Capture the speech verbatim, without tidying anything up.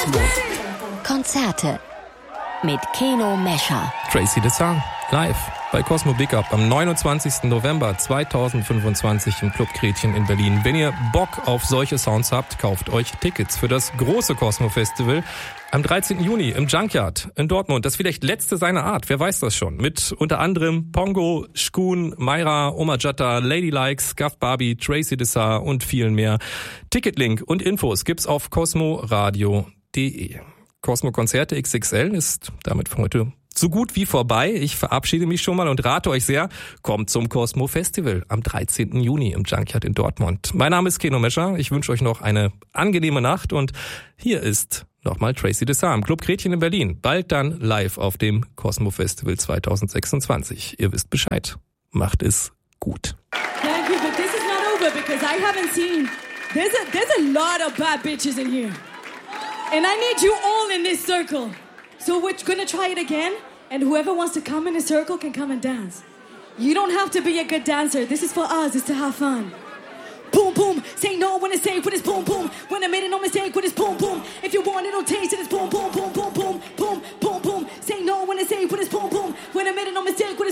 Cosmo. Konzerte mit Keno Mescher. Tracy Dessan, live bei Cosmo Big Up am neunundzwanzigsten November zweitausendfünfundzwanzig im Club Gretchen in Berlin. Wenn ihr Bock auf solche Sounds habt, kauft euch Tickets für das große Cosmo Festival am dreizehnten Juni im Junkyard in Dortmund. Das vielleicht letzte seiner Art, wer weiß das schon. Mit unter anderem Pongo, Shkun, Mayra, Oma Jatta, Ladylike, Scuff Barbie, Tracy Dessan und vielen mehr. Ticketlink und Infos gibt's auf cosmoradio punkt de. Cosmo Konzerte X X L ist damit für heute so gut wie vorbei. Ich verabschiede mich schon mal und rate euch sehr, kommt zum Cosmo Festival am dreizehnten Juni im Junkyard in Dortmund. Mein Name ist Keno Mescher. Ich wünsche euch noch eine angenehme Nacht und hier ist nochmal Tracy Dessan im Club Gretchen in Berlin. Bald dann live auf dem Cosmo Festival zweitausendsechsundzwanzig. Ihr wisst Bescheid. Macht es gut. Thank you, but this is not over because I haven't seen. There's a there's a lot of bad bitches in here, and I need you all in this circle. So we're gonna try it again, and whoever wants to come in a circle can come and dance. You don't have to be a good dancer. This is for us. It's to have fun. Boom, boom. Say no when it's safe, when it's boom, boom. When I made it no mistake, when it's boom, boom. If you want it, don't taste it. It's boom, boom, boom, boom.